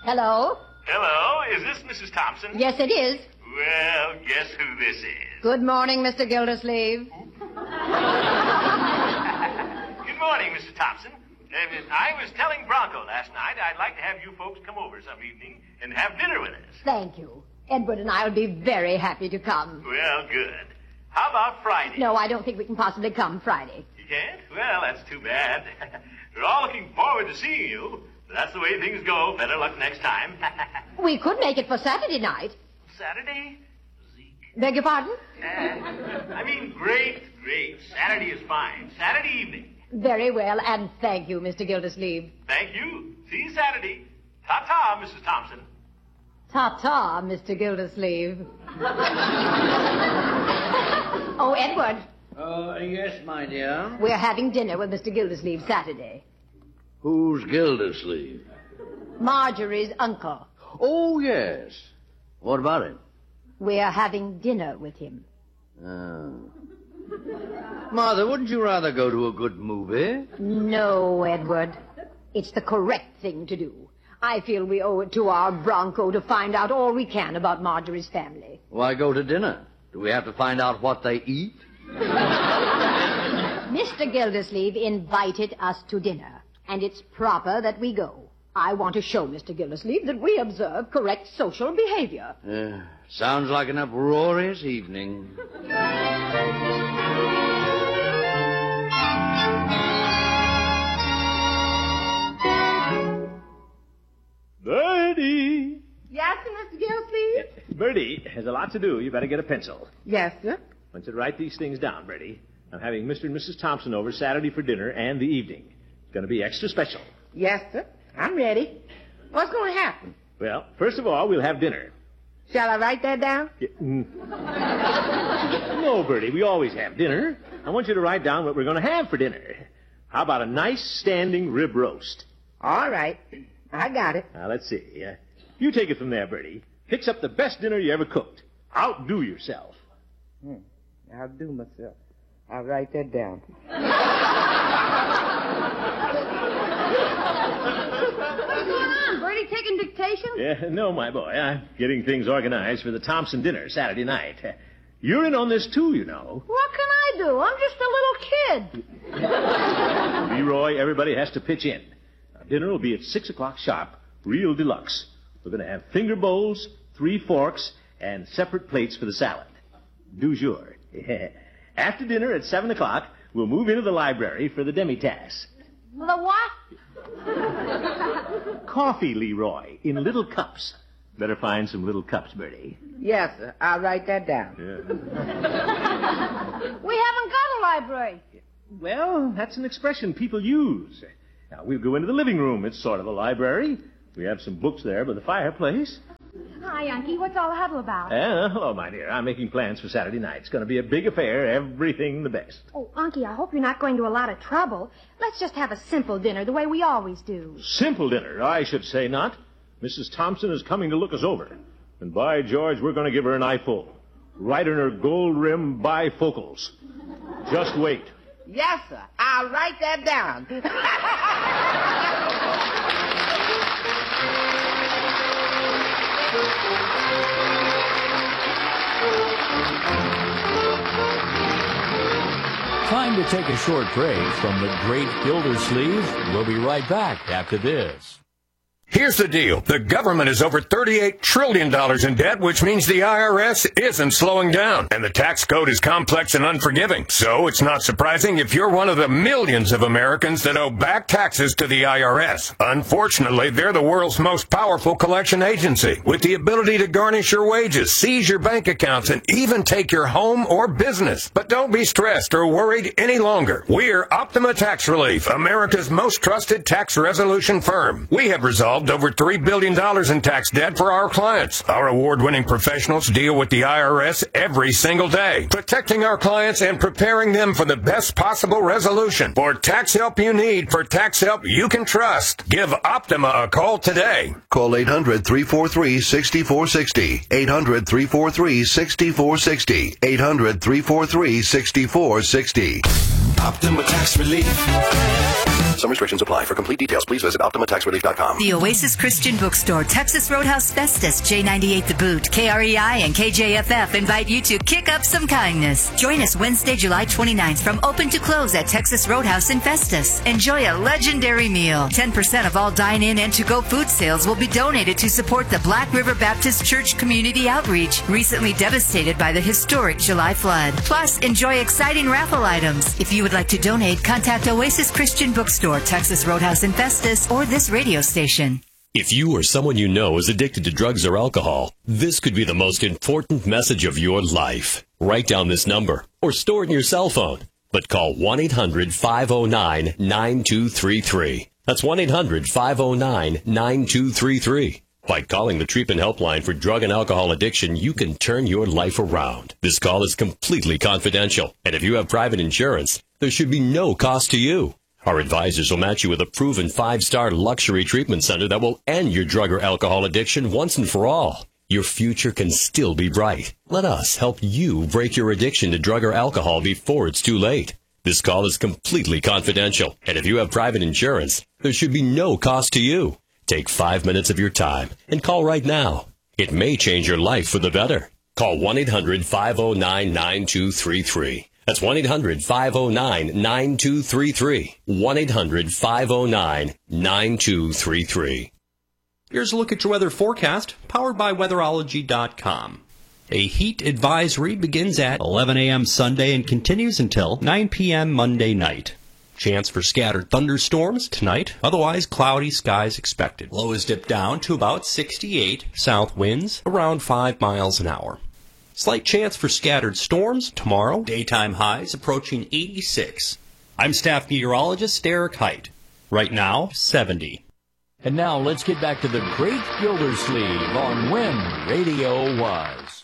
Hello? Hello, is this Mrs. Thompson? Yes, it is. Well, guess who this is? Good morning, Mr. Gildersleeve. Good morning, Mrs. Thompson. I was telling Bronco last night I'd like to have you folks come over some evening and have dinner with us. Thank you. Edward and I will be very happy to come. Well, good. How about Friday? No, I don't think we can possibly come Friday. You can't? Well, that's too bad. We're all looking forward to seeing you. But that's the way things go. Better luck next time. We could make it for Saturday night. Saturday? Zeke. Beg your pardon? Great. Saturday is fine. Saturday evening. Very well, and thank you, Mr. Gildersleeve. Thank you. See you Saturday. Ta-ta, Mrs. Thompson. Ta-ta, Mr. Gildersleeve. Oh, Edward. Yes, my dear. We're having dinner with Mr. Gildersleeve Saturday. Who's Gildersleeve? Marjorie's uncle. Oh, yes. What about it? We're having dinner with him. Mother, wouldn't you rather go to a good movie? No, Edward. It's the correct thing to do. I feel we owe it to our Bronco to find out all we can about Marjorie's family. Why go to dinner? Do we have to find out what they eat? Mr. Gildersleeve invited us to dinner, and it's proper that we go. I want to show Mr. Gildersleeve that we observe correct social behavior. Sounds like an uproarious evening. Bertie! Yes, sir, Mr. Gildersleeve? Bertie, there's a lot to do. You better get a pencil. Yes, sir. I want you to write these things down, Bertie. I'm having Mr. and Mrs. Thompson over Saturday for dinner and the evening. It's going to be extra special. Yes, sir. I'm ready. What's going to happen? Well, first of all, we'll have dinner. Shall I write that down? No, Bertie, we always have dinner. I want you to write down what we're going to have for dinner. How about a nice standing rib roast? All right. I got it. Now, let's see. You take it from there, Bertie. Fix up the best dinner you ever cooked. Outdo yourself. I'll do myself. I'll write that down. What's going on? Bertie taking dictation? No, my boy. I'm getting things organized for the Thompson dinner Saturday night. You're in on this, too, you know. What can I do? I'm just a little kid. Leroy, everybody has to pitch in. Dinner will be at 6 o'clock sharp, real deluxe. We're going to have finger bowls, 3 forks, and separate plates for the salad. Du jour. After dinner at 7 o'clock, we'll move into the library for the demi-tasse. The what? Coffee, Leroy, in little cups. Better find some little cups, Bertie. Yes, sir. I'll write that down. We haven't got a library. Well, that's an expression people use. Now, we'll go into the living room. It's sort of a library. We have some books there by the fireplace. Hi, Unky. What's all the huddle about? Hello, my dear. I'm making plans for Saturday night. It's going to be a big affair. Everything the best. Oh, Unky, I hope you're not going to a lot of trouble. Let's just have a simple dinner the way we always do. Simple dinner? I should say not. Mrs. Thompson is coming to look us over. And by George, we're going to give her an eyeful. Right in her gold-rimmed bifocals. Just wait. Yes, sir. I'll write that down. Time to take a short break from the great Gildersleeve. We'll be right back after this. Here's the deal. The government is over $38 trillion in debt, which means the IRS isn't slowing down. And the tax code is complex and unforgiving. So it's not surprising if you're one of the millions of Americans that owe back taxes to the IRS. Unfortunately, they're the world's most powerful collection agency, with the ability to garnish your wages, seize your bank accounts, and even take your home or business. But don't be stressed or worried any longer. We're Optima Tax Relief, America's most trusted tax resolution firm. We have resolved over $3 billion in tax debt for our clients. Our award-winning professionals deal with the IRS every single day, protecting our clients and preparing them for the best possible resolution. For tax help you need, for tax help you can trust, give Optima a call today. Call 800-343-6460. 800-343-6460. 800-343-6460. Optima Tax Relief. Some restrictions apply. For complete details, please visit OptimaTaxRelief.com. The Oasis Christian Bookstore, Texas Roadhouse Festus, J98 The Boot, KREI, and KJFF invite you to kick up some kindness. Join us Wednesday, July 29th from open to close at Texas Roadhouse in Festus. Enjoy a legendary meal. 10% of all dine-in and to-go food sales will be donated to support the Black River Baptist Church Community Outreach, recently devastated by the historic July flood. Plus, enjoy exciting raffle items. If you would like to donate, contact Oasis Christian Bookstore, Texas Roadhouse in Festus, or this radio station. If you or someone you know is addicted to drugs or alcohol, this could be the most important message of your life. Write down this number or store it in your cell phone. But call 1-800-509-9233. That's 1-800-509-9233. By calling the treatment helpline for drug and alcohol addiction, you can turn your life around. This call is completely confidential, and if you have private insurance, there should be no cost to you. Our advisors will match you with a proven 5-star luxury treatment center that will end your drug or alcohol addiction once and for all. Your future can still be bright. Let us help you break your addiction to drug or alcohol before it's too late. This call is completely confidential, and if you have private insurance, there should be no cost to you. Take 5 minutes of your time and call right now. It may change your life for the better. Call 1-800-509-9233. That's 1-800-509-9233. 1-800-509-9233. Here's a look at your weather forecast, powered by Weatherology.com. A heat advisory begins at 11 a.m. Sunday and continues until 9 p.m. Monday night. Chance for scattered thunderstorms tonight, otherwise cloudy skies expected. Lows dip down to about 68, south winds around 5 miles an hour. Slight chance for scattered storms tomorrow, daytime highs approaching 86. I'm staff meteorologist Derek Height. Right now, 70. And now let's get back to the Great Gildersleeve on When Radio Was.